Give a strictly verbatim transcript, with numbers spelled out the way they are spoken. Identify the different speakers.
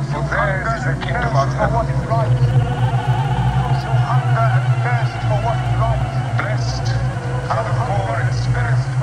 Speaker 1: For theirs is the kingdom of
Speaker 2: for what
Speaker 1: heaven.
Speaker 2: is right. Those who hunger and thirst for what is right.
Speaker 1: Blessed are the poor in spirit,